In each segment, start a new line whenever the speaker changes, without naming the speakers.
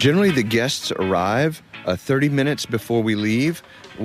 Generally the guests arrive 30 minutes before we leave.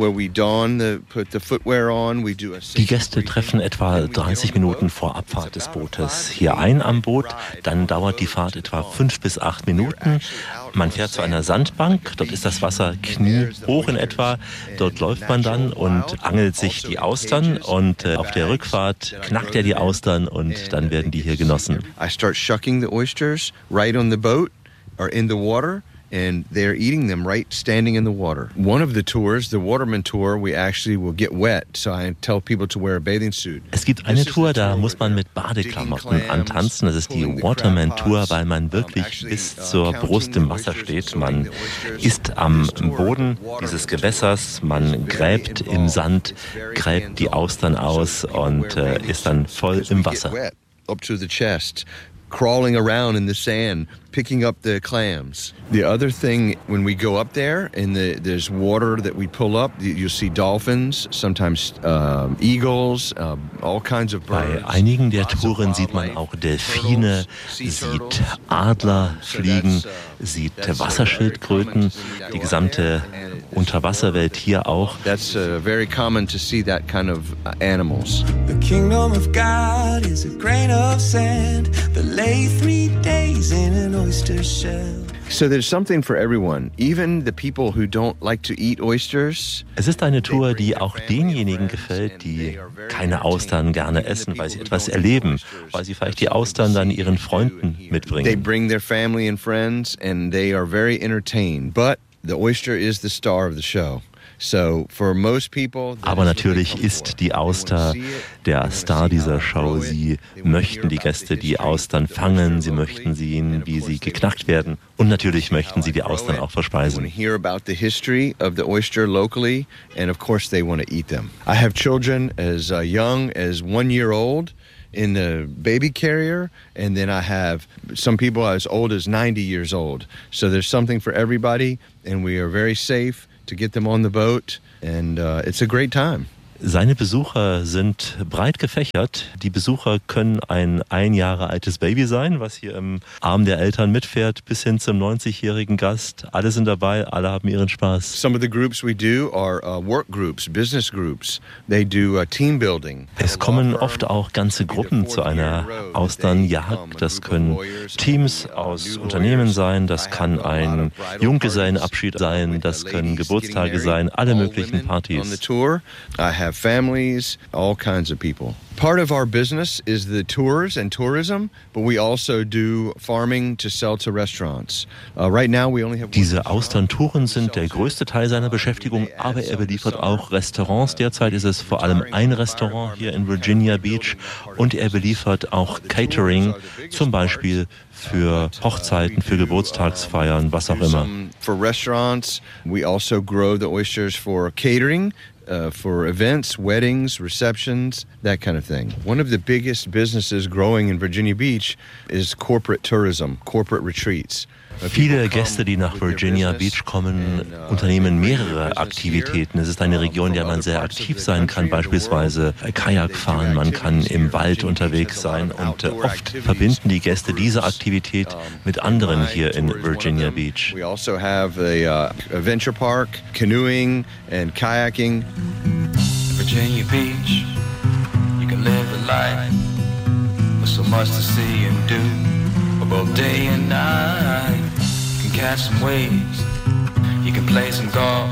Die Gäste treffen etwa 30 Minuten vor Abfahrt des Bootes hier ein am Boot. Dann dauert die Fahrt etwa 5 bis 8 Minuten. Man fährt zu einer Sandbank, dort ist das Wasser kniehoch in etwa. Dort läuft man dann und angelt sich die Austern und auf der Rückfahrt knackt er die Austern und dann werden die hier genossen.
I start shucking the oysters right on the boat or in the water. And they're eating them right standing in the water. One of the tours, the Waterman Tour, we actually will get wet, so I tell people to wear a bathing suit.
Es gibt eine Tour, da muss man mit Badeklamotten antanzen. Das ist die Waterman Tour, weil man wirklich bis zur Brust im Wasser steht. Man ist am Boden dieses Gewässers, man gräbt im Sand, gräbt die Austern aus und ist dann voll im Wasser.
Up to the chest. Crawling around in the sand, picking up the clams. The other thing, when we go up there and there's water that we pull up, you'll see dolphins, sometimes eagles, all kinds of birds.
Bei einigen der Touren sieht man auch Delfine, sieht Adler fliegen, sieht Wasserschildkröten, die gesamte Unterwasserwelt hier auch.
That's very common to see that kind of animals.
The kingdom of God is a grain of sand that lay 3 days in an oyster shell.
So there's something for everyone, even the people who don't like to eat oysters.
Es ist eine Tour, die auch denjenigen gefällt, die keine Austern gerne essen, weil sie etwas erleben, weil sie vielleicht die Austern dann ihren Freunden mitbringen.
They bring their family and friends and they are very entertained, but the oyster is the star of the show. So for most people,
aber natürlich ist die Auster der Star dieser Show. Sie möchten die Gäste die Austern fangen, sie möchten sehen, wie sie geknackt werden und natürlich möchten sie die Austern auch verspeisen.
Hear about the history of the oyster locally and of course they want to eat them. I have children as young as 1 year old in the baby carrier, and then I have some people as old as 90 years old. So there's something for everybody, and we are very safe to get them on the boat, and it's a great time.
Seine Besucher sind breit gefächert. Die Besucher können ein 1 Jahre altes Baby sein, was hier im Arm der Eltern mitfährt, bis hin zum 90-jährigen Gast. Alle sind dabei, alle haben ihren Spaß.
Some of the groups we do are work groups, business groups. They do team building.
Es kommen oft auch ganze Gruppen zu einer Austernjagd. Das können Teams aus Unternehmen sein, das kann ein Junggesellenabschied sein, das können Geburtstage sein, alle möglichen Partys.
Have families, all kinds of people. Part of our business is the tours and tourism, but we also do farming to sell to restaurants. Right now we only have
Diese Austerntouren sind der größte Teil seiner Beschäftigung, aber er beliefert auch Restaurants. Derzeit ist es vor allem ein Restaurant hier in Virginia Beach und er beliefert auch Catering, zum Beispiel für Hochzeiten, für Geburtstagsfeiern, was auch immer.
For restaurants, we also grow the oysters for catering. For events, weddings, receptions, that kind of thing. One of the biggest businesses growing in Virginia Beach is corporate tourism, corporate retreats.
Viele Gäste, die nach Virginia Beach kommen, unternehmen mehrere Aktivitäten. Es ist eine Region, in der man sehr aktiv sein kann, beispielsweise Kajak fahren, man kann im Wald unterwegs sein und oft verbinden die Gäste diese Aktivität mit anderen hier in Virginia Beach.
We also have a adventure park, canoeing and kayaking.
Virginia Beach, you can live a life with so much to see and do. Both day and night, you can catch some waves, you can play some golf,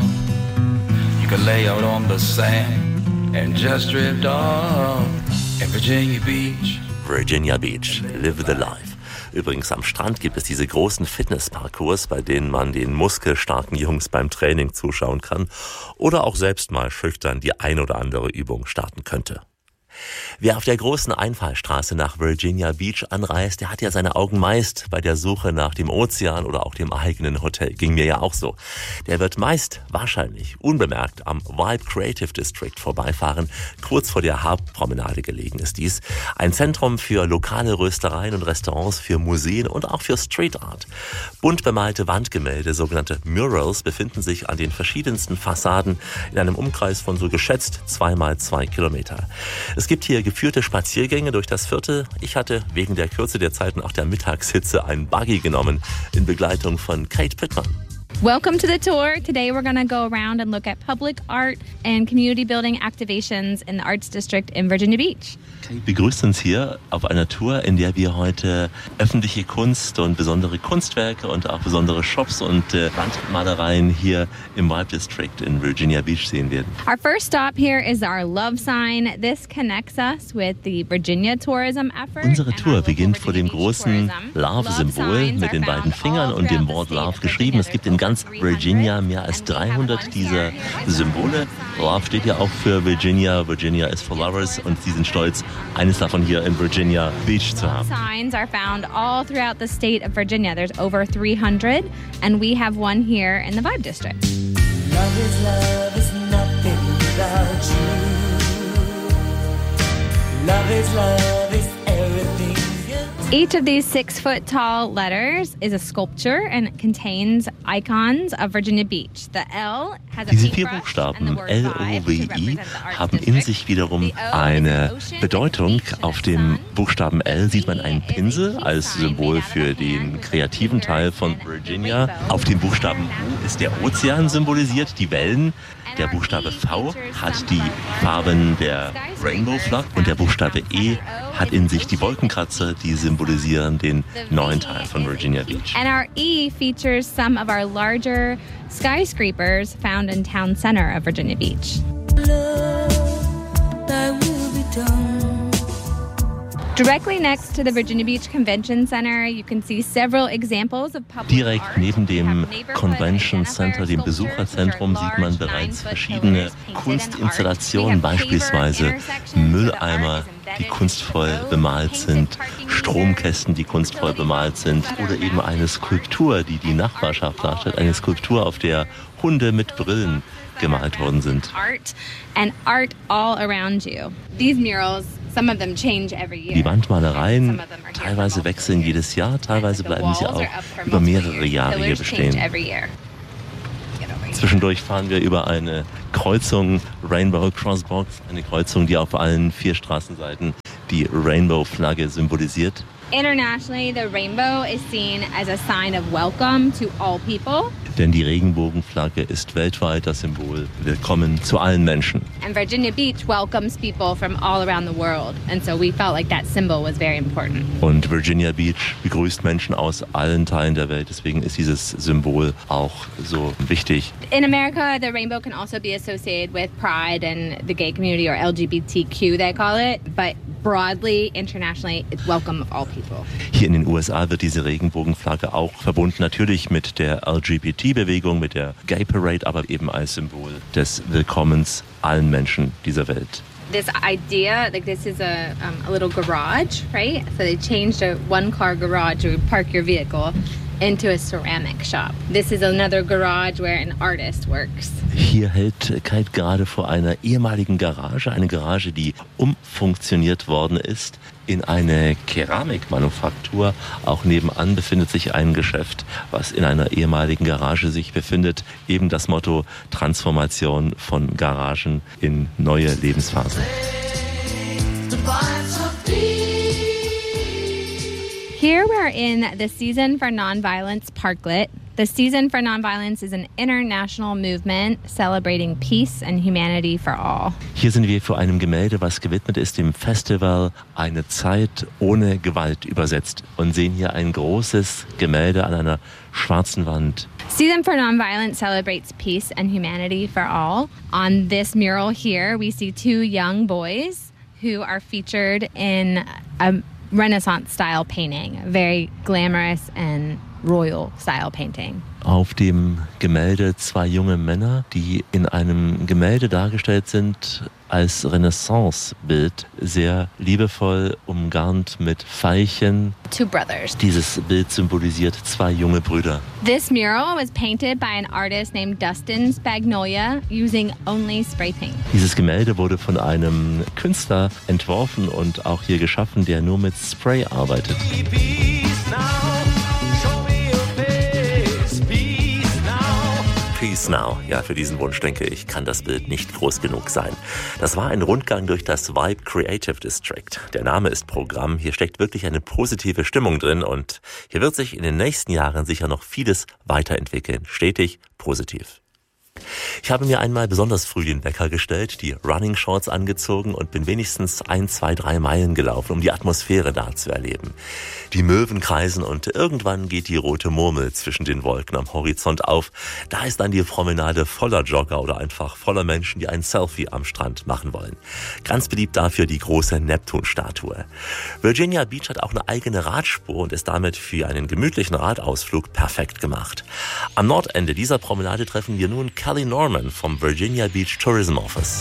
you can lay out on the sand and just drift off in Virginia Beach.
Virginia Beach, live the life. Übrigens am Strand gibt es diese großen Fitnessparcours, bei denen man den muskelstarken Jungs beim Training zuschauen kann oder auch selbst mal schüchtern die ein oder andere Übung starten könnte. Wer auf der großen Einfallstraße nach Virginia Beach anreist, der hat ja seine Augen meist bei der Suche nach dem Ozean oder auch dem eigenen Hotel. Ging mir ja auch so. Der wird meist wahrscheinlich unbemerkt am Vibe Creative District vorbeifahren. Kurz vor der Hauptpromenade gelegen ist dies. Ein Zentrum für lokale Röstereien und Restaurants, für Museen und auch für Street Art. Bunt bemalte Wandgemälde, sogenannte Murals, befinden sich an den verschiedensten Fassaden in einem Umkreis von so geschätzt 2 mal 2 Kilometer. Es Es gibt hier geführte Spaziergänge durch das Viertel. Ich hatte wegen der Kürze der Zeit und auch der Mittagshitze einen Buggy genommen in Begleitung von Kate Pittman.
Welcome to the tour. Today we're going to go around and look at public art and community building activations in the Arts District in Virginia Beach.
Kate begrüßt uns hier auf einer Tour, in der wir heute öffentliche Kunst und besondere Kunstwerke und auch besondere Shops und Wandmalereien hier im Vibe District in Virginia Beach sehen werden.
Our first stop here is our love sign. This connects us with the Virginia tourism effort.
Unsere Tour beginnt vor dem großen Love-Symbol mit den beiden Fingern und dem Wort Love geschrieben. Es gibt in ganz Virginia mehr als 300 dieser Symbole. Love steht ja auch für Virginia. Virginia is for lovers und sie sind stolz, eines davon hier in Virginia Beach zu haben.
Signs are found all throughout the state of Virginia. There's over 300 and we have one here in the Vibe District.
Love is nothing without you. Love is everything.
Each of these 6-foot-tall letters is a sculpture and it contains icons of Virginia Beach. The L has a
Diese 4
paintbrush
Buchstaben
and the word
L-O-V-I
vibe to represent the Arts
haben in
District.
sich wiederum
The O
eine
is the ocean,
Bedeutung.
the beach,
Auf
the
dem
sun.
Buchstaben L sieht man
The
einen
is a
Pinsel
peace
als
sign
Symbol
made out of
für
a
den
hand with
kreativen Teil von
fingers and
Virginia.
rainbow.
Auf dem Buchstaben U ist der Ozean symbolisiert, die Wellen. Der Buchstabe V hat die Farben der Rainbow Flag und der Buchstabe E hat in sich die Wolkenkratzer, die symbolisieren den neuen Teil von Virginia Beach.
And our E features some of our larger skyscrapers found in town center of Virginia Beach.
Love, thy will be done.
Directly next to the Virginia Beach Convention Center, you can see several examples of public
Direkt
art.
neben
We
dem
have neighborhood
Convention
identifier
Center, dem
sculptures,
Besucherzentrum,
which are
sieht man
large
bereits
9-foot
verschiedene
pillars painted in
Kunstinstallationen,
art. We have
beispielsweise
paver intersections where the
Mülleimer,
art is
die
embedded
kunstvoll
into the road,
bemalt
painted
sind,
parking
Stromkästen, die kunstvoll
meters,
bemalt sind, oder eben eine Skulptur, die die Nachbarschaft darstellt, eine Skulptur, auf der Hunde mit Brillen gemalt worden sind.
Art and art all around you. These murals, some of them change every year.
Die Wandmalereien
Some of them are here for
teilweise
multiple
wechseln
years.
jedes Jahr, teilweise
The
bleiben sie
walls
auch
are up for
über
multiple
mehrere
years.
Jahre hier
Pillars change
bestehen.
every year. Get over here.
Zwischendurch fahren wir über eine Kreuzung Rainbow Crossbox, eine Kreuzung, die auf allen 4 Straßenseiten die Rainbow-Flagge symbolisiert.
Internationally, the rainbow is seen as a sign of welcome to all people.
Denn die Regenbogenflagge ist weltweit das Symbol Willkommen zu allen Menschen.
And Virginia Beach welcomes people from all around the world. And so we felt like that symbol was very important.
Und Virginia Beach begrüßt Menschen aus allen Teilen der Welt. Deswegen ist dieses Symbol auch so wichtig.
In America, the rainbow can also be associated with pride and the gay community, or LGBTQ they call it. But broadly, internationally, it's welcome of all people.
Hier in den USA wird diese Regenbogenflagge auch verbunden, natürlich mit der LGBT-Bewegung, mit der Gay Parade, aber eben als Symbol des Willkommens allen Menschen dieser Welt.
This idea, like this is a little garage, right? So they changed a one-car garage where you park your vehicle into a ceramic shop. This is another garage where an artist works.
Hier hält Kate gerade vor einer ehemaligen Garage, eine Garage, die umfunktioniert worden ist in eine Keramikmanufaktur. Auch nebenan befindet sich ein Geschäft, was in einer ehemaligen Garage sich befindet. Eben das Motto Transformation von Garagen in neue Lebensphasen.
Here we're in the Season for Nonviolence Parklet. The Season for Nonviolence is an international movement celebrating peace and humanity for all.
Hier sind wir vor einem Gemälde, was gewidmet ist dem Festival Eine Zeit ohne Gewalt übersetzt, und sehen hier ein großes Gemälde an einer schwarzen Wand.
Season for Nonviolence celebrates peace and humanity for all. On this mural here, we see 2 young boys who are featured in a Renaissance-style painting, very glamorous and royal-style painting.
Auf dem Gemälde 2 junge Männer, die in einem Gemälde dargestellt sind als Renaissance-Bild, sehr liebevoll umgarnt mit Veilchen.
2 brothers.
Dieses Bild symbolisiert 2 junge Brüder.
This mural was painted by an artist named Dustin Spagnolia using only spray paint.
Dieses Gemälde wurde von einem Künstler entworfen und auch hier geschaffen, der nur mit Spray arbeitet.
Peace
Peace Now. Ja, für diesen Wunsch denke ich, kann das Bild nicht groß genug sein. Das war ein Rundgang durch das Vibe Creative District. Der Name ist Programm. Hier steckt wirklich eine positive Stimmung drin und hier wird sich in den nächsten Jahren sicher noch vieles weiterentwickeln. Stetig positiv. Ich habe mir einmal besonders früh den Wecker gestellt, die Running Shorts angezogen und bin wenigstens 1, 2, 3 Meilen gelaufen, um die Atmosphäre da zu erleben. Die Möwen kreisen und irgendwann geht die rote Murmel zwischen den Wolken am Horizont auf. Da ist dann die Promenade voller Jogger oder einfach voller Menschen, die ein Selfie am Strand machen wollen. Ganz beliebt dafür die große Neptun-Statue. Virginia Beach hat auch eine eigene Radspur und ist damit für einen gemütlichen Radausflug perfekt gemacht. Am Nordende dieser Promenade treffen wir nun Kelly Norman vom Virginia Beach Tourism Office.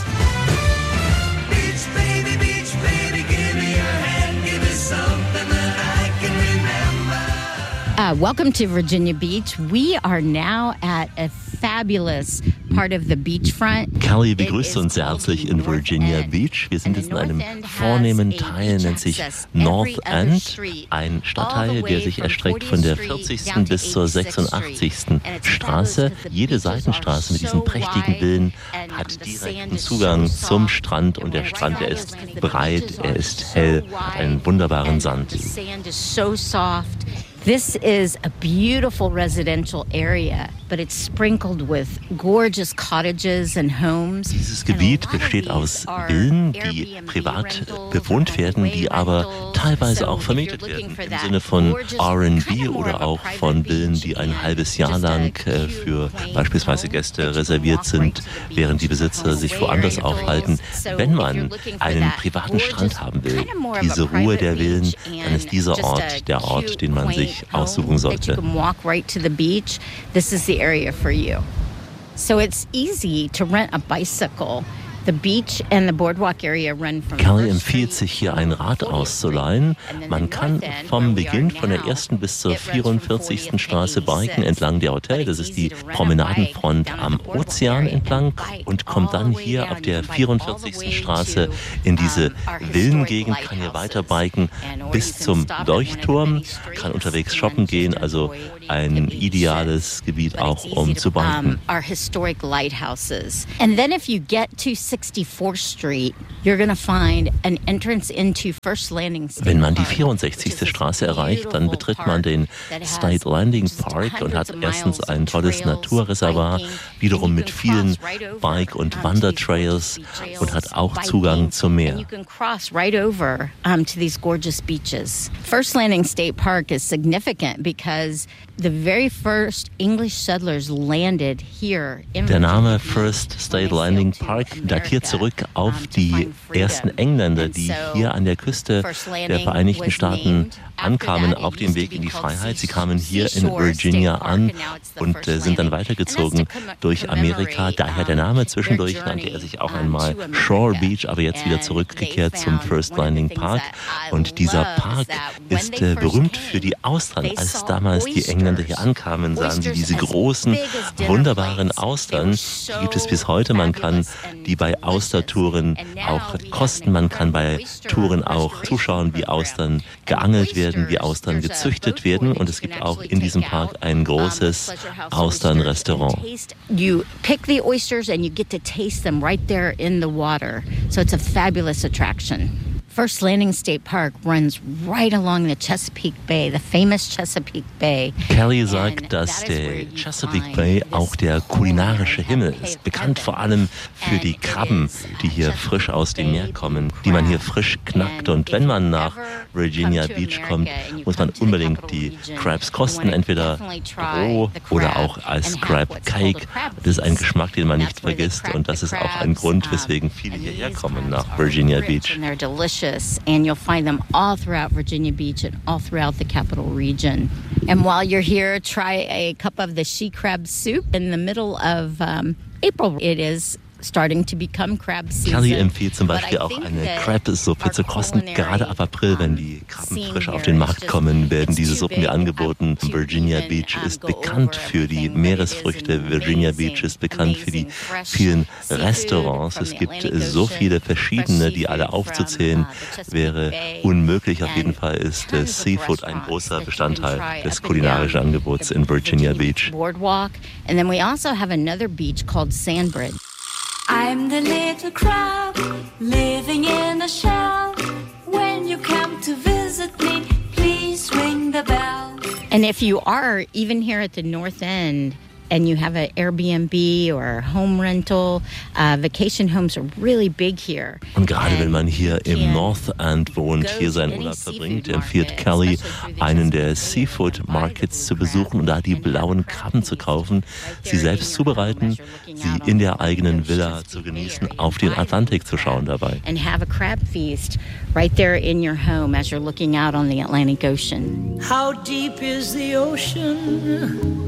Welcome to Virginia Beach. We are now at a fabulous part of the beachfront.
Kelly begrüßt uns sehr herzlich in Virginia Beach. Wir sind jetzt in einem vornehmen Teil, nennt sich North End, ein Stadtteil, der sich erstreckt von der 40. bis zur 86. Straße. Jede Seitenstraße mit diesen prächtigen Villen hat direkten Zugang zum Strand und der Strand, der ist breit, er ist hell, hat einen wunderbaren Sand.
This is a beautiful residential area, but it's sprinkled with gorgeous cottages and homes.
Dieses Gebiet besteht aus Villen, die privat bewohnt werden, die aber teilweise auch vermietet werden. Im Sinne von R&B oder auch von Villen, die ein halbes Jahr lang für beispielsweise Gäste reserviert sind, während die Besitzer sich woanders aufhalten. Wenn man einen privaten Strand haben will, diese Ruhe der Villen, dann ist dieser Ort der Ort, den man sich aussuchen sollte.
You can walk right to the beach. This is the area for you. So it's easy to rent a bicycle. The beach and the boardwalk area run from
Kelly empfiehlt sich, hier ein Rad auszuleihen. Man kann vom Beginn von der 1. bis zur 44. Straße biken entlang der Hotel. Das ist die Promenadenfront am Ozean entlang und kommt dann hier auf der 44. Straße in diese Villengegend, kann hier weiter biken bis zum Leuchtturm, kann unterwegs shoppen gehen, also ein ideales Gebiet auch, um zu biken.
Our historic lighthouses. And then if you get to 64th Street, you're going to find an entrance into First Landing State Park.
Wenn man die 64. Straße erreicht, dann betritt man den State Landing Park und hat erstens ein tolles Naturreservoir, wiederum mit vielen Bike- und Wandertrails und hat auch Zugang zum Meer.
You can cross right over to these gorgeous beaches. First Landing State Park is significant because the very first English settlers landed here in
Der Name First State Landing Park datiert zurück auf die ersten Engländer, die hier an der Küste der Vereinigten Staaten ankamen auf dem Weg in die Freiheit. Sie kamen hier in Virginia an und sind dann weitergezogen durch Amerika. Daher der Name. Zwischendurch nannte er sich auch einmal Shore Beach, aber jetzt wieder zurückgekehrt zum First Landing Park. Und dieser Park ist berühmt für die Austern. Als damals die Engländer hier ankamen, sahen sie diese großen, wunderbaren Austern. Die gibt es bis heute. Man kann die bei Austertouren auch kosten. Man kann bei Touren auch zuschauen, wie Austern geangelt werden, wie Austern gezüchtet werden. Und es gibt auch in diesem Park ein großes Austernrestaurant.
You pick the oysters and you get to taste them right there in the water. So it's a fabulous attraction. First Landing State Park runs right along the Chesapeake Bay, the famous Chesapeake Bay.
Kelly sagt, dass der Chesapeake Bay auch der kulinarische Himmel ist. Bekannt vor allem für die Krabben, die hier frisch aus dem Meer kommen, die man hier frisch knackt. Und wenn man nach Virginia Beach kommt, muss man unbedingt die Crabs kosten, entweder roh oder auch als Crab Cake. Das ist ein Geschmack, den man nicht vergisst. Und das ist auch ein Grund, weswegen viele hierher kommen nach Virginia Beach.
And you'll find them all throughout Virginia Beach and all throughout the Capital Region. And while you're here, try a cup of the she crab soup in the middle of April. It is starting to become crab season.
Kelly empfiehlt zum Beispiel auch eine Crab-Suppe zu kosten. Gerade ab April, wenn die Krabben frisch auf den Markt kommen, werden diese Suppen hier angeboten. Virginia Beach ist bekannt für die Meeresfrüchte. Virginia Beach ist bekannt für die vielen Restaurants. Es gibt so viele verschiedene, die alle aufzuzählen wäre unmöglich. Auf jeden Fall ist Seafood ein großer Bestandteil des kulinarischen Angebots in Virginia Beach.
Boardwalk. And then we also have another beach called Sandbridge.
I'm the little crab living in a shell. When you come to visit me, please ring the bell.
And if you are even here at the North End, and you have an Airbnb or home rental, vacation homes are really big here.
Und gerade wenn man hier im North End wohnt, hier seinen Urlaub verbringt, empfiehlt Kelly, einen der Seafood Markets zu besuchen und da die blauen Krabben zu kaufen, sie selbst zubereiten, sie in der eigenen Villa zu genießen, auf den Atlantik zu schauen dabei.
And have a crab feast right there in your home as you're looking out on the Atlantic Ocean.
How deep is the ocean?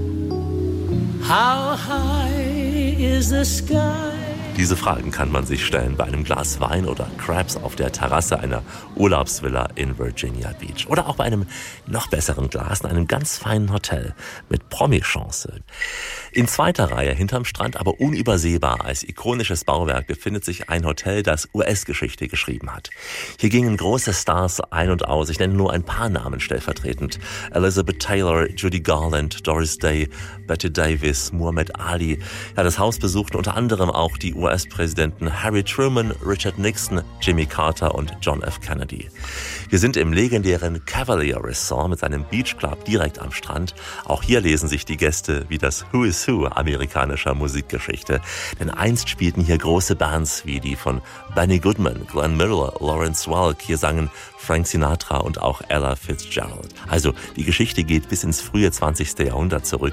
How high is the sky?
Diese Fragen kann man sich stellen bei einem Glas Wein oder Crabs auf der Terrasse einer Urlaubsvilla in Virginia Beach. Oder auch bei einem noch besseren Glas in einem ganz feinen Hotel mit Promi-Chance. In zweiter Reihe hinterm Strand, aber unübersehbar als ikonisches Bauwerk, befindet sich ein Hotel, das US-Geschichte geschrieben hat. Hier gingen große Stars ein und aus. Ich nenne nur ein paar Namen stellvertretend. Elizabeth Taylor, Judy Garland, Doris Day, Bette Davis, Muhammad Ali. Ja, das Haus besuchten unter anderem auch die US-Präsidenten Harry Truman, Richard Nixon, Jimmy Carter und John F. Kennedy. Wir sind im legendären Cavalier Resort mit seinem Beach Club direkt am Strand. Auch hier lesen sich die Gäste wie das Who is Who amerikanischer Musikgeschichte. Denn einst spielten hier große Bands wie die von Benny Goodman, Glenn Miller, Lawrence Welk. Hier sangen Frank Sinatra und auch Ella Fitzgerald. Also die Geschichte geht bis ins frühe 20. Jahrhundert zurück.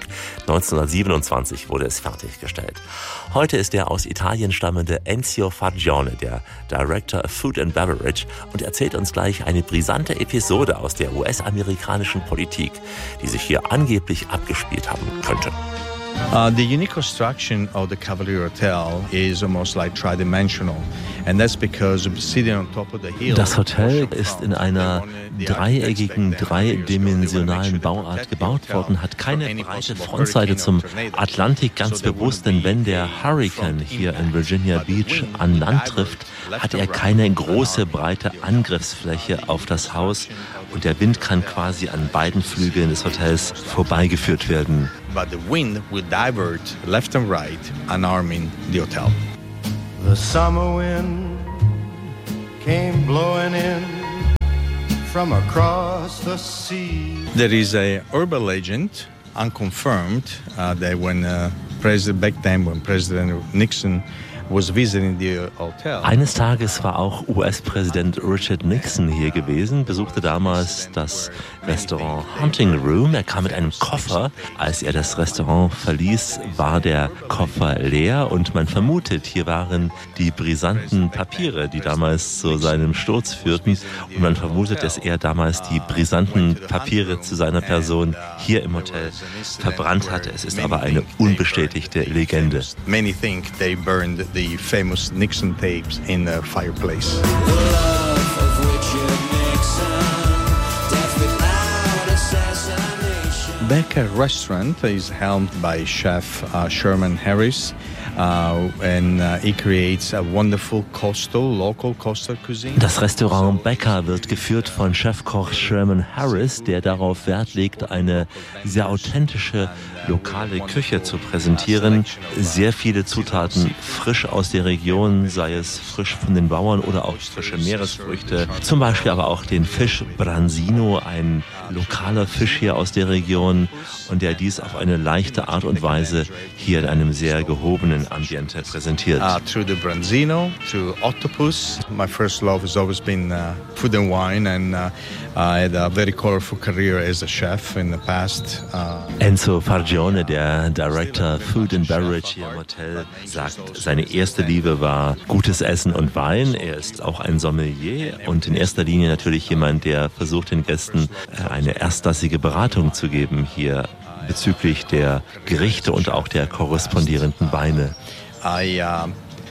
1927 wurde es fertiggestellt. Heute ist der aus Italien stammende Enzio Fargione, der Director of Food and Beverage, und erzählt uns gleich eine brisante Episode aus der US-amerikanischen Politik, die sich hier angeblich abgespielt haben könnte.
The unique construction of the Cavalier Hotel is almost like tridimensional, and that's because sitting on top of the hill.
Das Hotel ist in einer dreieckigen, dreidimensionalen Bauart gebaut worden, hat keine breite Frontseite zum Atlantik, ganz bewusst, denn wenn der Hurricane hier in Virginia Beach an Land trifft, hat er keine große, breite Angriffsfläche auf das Haus und der Wind kann quasi an beiden Flügeln des Hotels vorbeigeführt werden.
But the wind will divert left and right, unharming the hotel.
The summer wind came blowing in from across the sea.
There is a urban legend, unconfirmed, that when President Nixon was visiting the hotel.
Eines Tages war auch US-Präsident Richard Nixon hier gewesen, besuchte damals das Restaurant Hunting Room. Er kam mit einem Koffer. Als er das Restaurant verließ, war der Koffer leer und man vermutet, hier waren die brisanten Papiere, die damals zu seinem Sturz führten. Und man vermutet, dass er damals die brisanten Papiere zu seiner Person hier im Hotel verbrannt hatte. Es ist aber eine unbestätigte Legende.
Many think they burned the famous Nixon tapes in the fireplace. Becca Restaurant is helmed by chef Sherman Harris. And he creates a wonderful local coastal cuisine.
Das Restaurant Becca wird geführt von Chefkoch Sherman Harris, der darauf Wert legt, eine sehr authentische lokale Küche zu präsentieren. Sehr viele Zutaten frisch aus der Region, sei es frisch von den Bauern oder auch frische Meeresfrüchte. Zum Beispiel aber auch den Fisch Branzino, ein lokaler Fisch hier aus der Region und der dies auf eine leichte Art und Weise hier in einem sehr gehobenen Ambiente präsentiert.
Through the Branzino, through octopus. My first love has always been food and wine, and I had a very colorful career as a chef in the past.
Enzo Fargione, der Director Food and Beverage hier im Hotel, sagt, seine erste Liebe war gutes Essen und Wein. Er ist auch ein Sommelier und in erster Linie natürlich jemand, der versucht, den Gästen eine erstklassige Beratung zu geben hier bezüglich der Gerichte und auch der korrespondierenden Weine.
I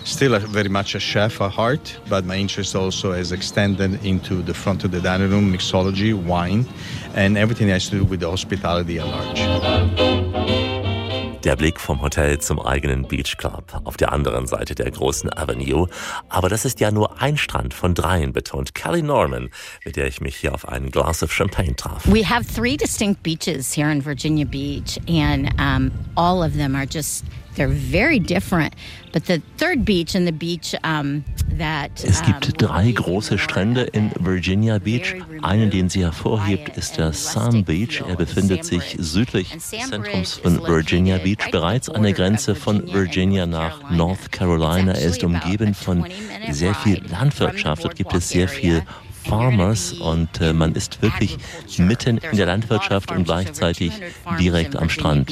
still very much a chef at heart, but my interest also has extended into the front of the dining room, mixology, wine, and everything has to do with the hospitality at large.
Der Blick vom Hotel zum eigenen Beach Club auf der anderen Seite der großen Avenue. Aber das ist ja nur ein Strand von 3, betont Kelly Norman, mit der ich mich hier auf ein Glass of Champagne traf.
We have 3 distinct beaches here in Virginia Beach, and all of them are they're very different. But the third beach and the beach
Es gibt 3 große Strände in Virginia Beach. Einen, den sie hervorhebt, ist der Sam Beach. Er befindet sich südlich des Zentrums von Virginia Beach, bereits an der Grenze von Virginia nach North Carolina. Er ist umgeben von sehr viel Landwirtschaft. Dort gibt es sehr viel Farmers und man ist wirklich mitten in der Landwirtschaft und gleichzeitig direkt am Strand.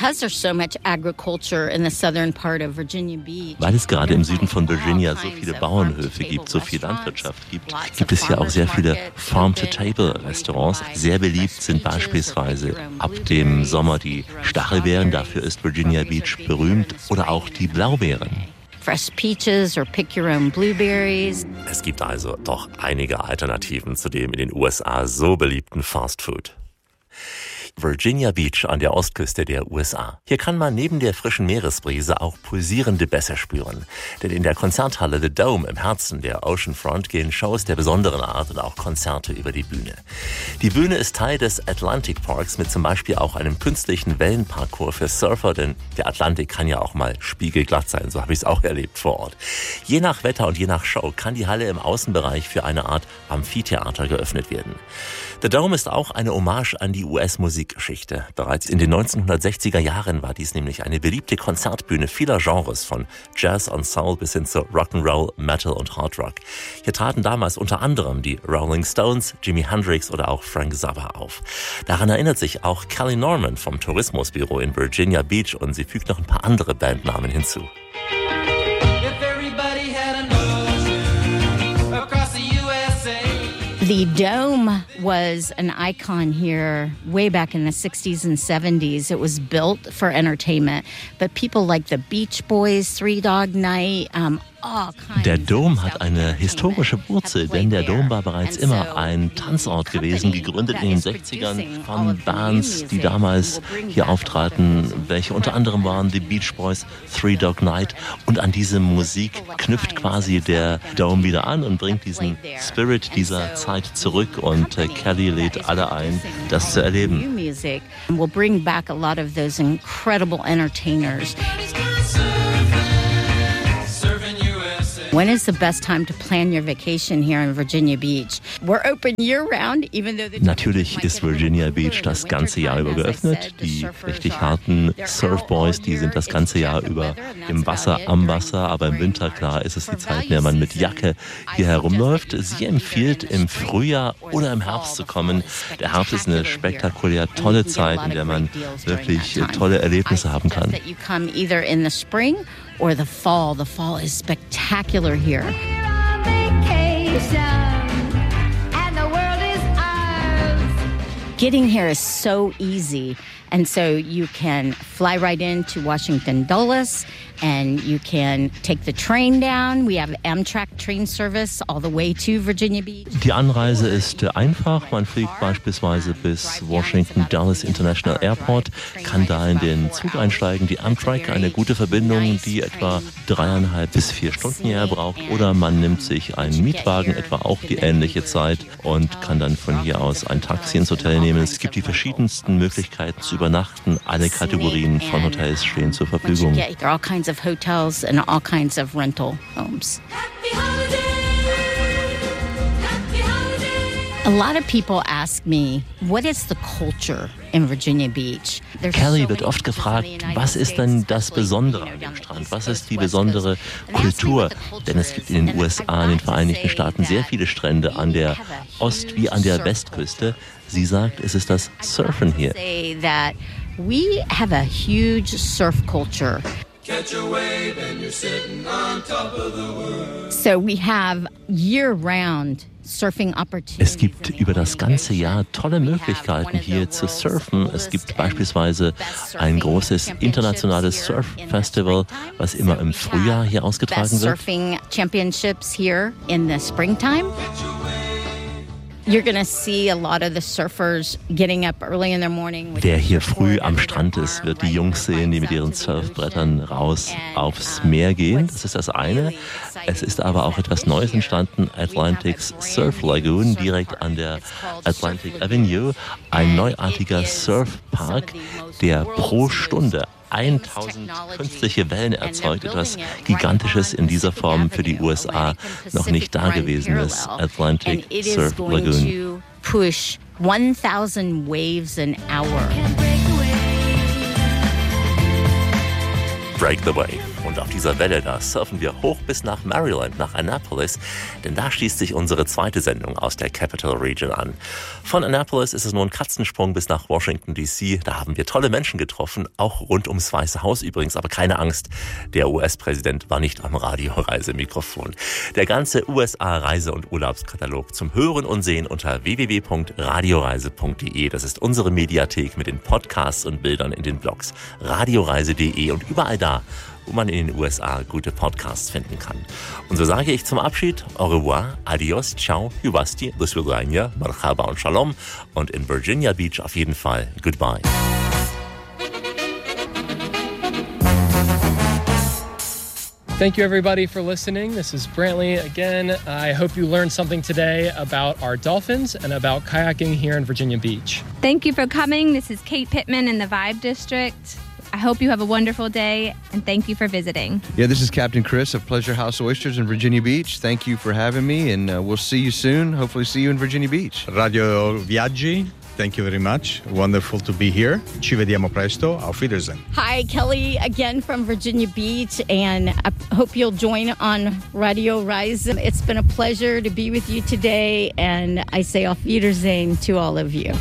Weil es gerade im Süden von Virginia so viele Bauernhöfe gibt, so viel Landwirtschaft gibt, gibt es hier auch sehr viele Farm-to-Table-Restaurants. Sehr beliebt sind beispielsweise ab dem Sommer die Stachelbeeren, dafür ist Virginia Beach berühmt, oder auch die Blaubeeren.
Fresh peaches or pick your own blueberries.
Es gibt also doch einige Alternativen zu dem in den USA so beliebten Fast Food. Virginia Beach an der Ostküste der USA. Hier kann man neben der frischen Meeresbrise auch pulsierende Bässe spüren. Denn in der Konzerthalle The Dome im Herzen der Oceanfront gehen Shows der besonderen Art und auch Konzerte über die Bühne. Die Bühne ist Teil des Atlantic Parks mit zum Beispiel auch einem künstlichen Wellenparcours für Surfer, denn der Atlantik kann ja auch mal spiegelglatt sein, so habe ich es auch erlebt vor Ort. Je nach Wetter und je nach Show kann die Halle im Außenbereich für eine Art Amphitheater geöffnet werden. The Dome ist auch eine Hommage an die US-Musikgeschichte. Bereits in den 1960er Jahren war dies nämlich eine beliebte Konzertbühne vieler Genres, von Jazz und Soul bis hin zu Rock'n'Roll, Metal und Hard Rock. Hier traten damals unter anderem die Rolling Stones, Jimi Hendrix oder auch Frank Zappa auf. Daran erinnert sich auch Kelly Norman vom Tourismusbüro in Virginia Beach und sie fügt noch ein paar andere Bandnamen hinzu.
The Dome was an icon here way back in the 60s and 70s. It was built for entertainment, but people like the Beach Boys, Three Dog Night,
Der Dom hat eine historische Wurzel, denn der Dom war bereits immer ein Tanzort gewesen, gegründet in den 60ern von Bands, die damals hier auftraten, welche unter anderem waren die Beach Boys, Three Dog Night, und an diese Musik knüpft quasi der Dom wieder an und bringt diesen Spirit dieser Zeit zurück, und Kelly lädt alle ein, das zu erleben.
We'll bring back a lot of those incredible entertainers. When is the best time to plan your vacation here in Virginia Beach? We're open year-round, even though
Natürlich ist Virginia Beach das ganze Jahr über geöffnet. Die richtig harten Surfboys, die sind das ganze Jahr über im Wasser, am Wasser. Aber im Winter, klar, ist es die Zeit, in der man mit Jacke hier herumläuft. Sie empfiehlt, im Frühjahr oder im Herbst zu kommen. Der Herbst ist eine spektakulär tolle Zeit, in der man wirklich tolle Erlebnisse haben kann.
Or the fall. The fall is spectacular here.
We're on vacation, and the world is ours.
Getting here is so easy. And so you can fly right into Washington Dulles, and you can take the train down. We have Amtrak train service all the way to Virginia Beach.
Die Anreise ist einfach. Man fliegt beispielsweise bis Washington Dulles International Airport, kann da in den Zug einsteigen. Die Amtrak, eine gute Verbindung, die etwa 3,5 bis 4 Stunden hierher braucht. Oder man nimmt sich einen Mietwagen, etwa auch die ähnliche Zeit, und kann dann von hier aus ein Taxi ins Hotel nehmen. Es gibt die verschiedensten Möglichkeiten zu übernachten. Alle Kategorien von Hotels stehen zur Verfügung.
There are all kinds of hotels and all kinds of rental homes. A lot of people ask me, what is the culture in Virginia Beach?
Kelly wird oft gefragt, was ist denn das Besondere an dem Strand? Was ist die besondere Kultur? Denn es gibt in den USA, in den Vereinigten Staaten, sehr viele Strände an der Ost- wie an der Westküste. Sie sagt, es ist das Surfen hier.
We have a huge surf culture.
Catch a wave and you're sitting on top of the world.
So we have year-round surfing opportunities.
Es gibt über das ganze Jahr tolle Möglichkeiten hier zu surfen. Es gibt beispielsweise ein großes internationales Surf-Festival, was immer im Frühjahr hier ausgetragen wird.
Surfing championships here in the springtime. You're gonna see a lot of the surfers getting up early in their morning.
Wer hier früh am Strand ist, wird die Jungs sehen, die mit ihren Surfbrettern raus aufs Meer gehen. Das ist das eine. Es ist aber auch etwas Neues entstanden, Atlantic's Surf Lagoon, direkt an der Atlantic Avenue. Ein neuartiger Surfpark, der pro Stunde 1000 künstliche Wellen erzeugt, etwas Gigantisches in dieser Form für die USA noch nicht dagewesenes Atlantic Surf Lagoon.
Push 1000 waves an hour.
Break the Wave. Und auf dieser Welle, da surfen wir hoch bis nach Maryland, nach Annapolis, denn da schließt sich unsere zweite Sendung aus der Capital Region an. Von Annapolis ist es nur ein Katzensprung bis nach Washington D.C. Da haben wir tolle Menschen getroffen, auch rund ums Weiße Haus übrigens, aber keine Angst, der US-Präsident war nicht am Radioreisemikrofon. Der ganze USA-Reise- und Urlaubskatalog zum Hören und Sehen unter www.radioreise.de. Das ist unsere Mediathek mit den Podcasts und Bildern in den Blogs radioreise.de und überall da, wo man in den USA gute Podcasts finden kann. Und so sage ich zum Abschied au revoir, adios, ciao, yubasti, do svidania, marhaba und shalom und in Virginia Beach auf jeden Fall goodbye.
Thank you, everybody, for listening. This is Brantley again. I hope you learned something today about our dolphins and about kayaking here in Virginia Beach.
Thank you for coming. This is Kate Pittman in the Vibe District. I hope you have a wonderful day, and thank you for visiting.
Yeah, this is Captain Chris of Pleasure House Oysters in Virginia Beach. Thank you for having me, and we'll see you soon. Hopefully see you in Virginia Beach.
Radio Viaggi, thank you very much. Wonderful to be here. Ci vediamo presto. Auf Wiedersehen.
Hi, Kelly again from Virginia Beach, and I hope you'll join on Radio Rise. It's been a pleasure to be with you today, and I say auf Wiedersehen to all of you.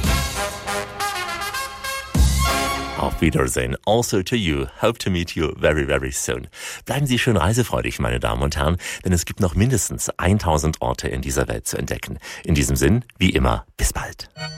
Auf Wiedersehen also to you. Hope to meet you very, very soon. Bleiben Sie schön reisefreudig, meine Damen und Herren, denn es gibt noch mindestens 1000 Orte in dieser Welt zu entdecken. In diesem Sinn, wie immer, bis bald.